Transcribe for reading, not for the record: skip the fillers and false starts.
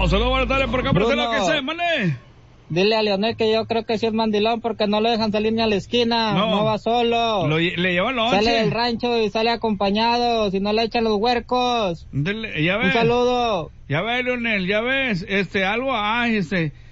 Saludos, buenas tardes, por acá, por lo que sé, mande. Dile a Leonel que yo creo que sí es mandilón porque no lo dejan salir ni a la esquina, no va solo. Le llevan lonche. Sale del rancho y sale acompañado, si no le echan los huercos. Ya ves. Un saludo. Ya ves, Leonel, ya ves, algo,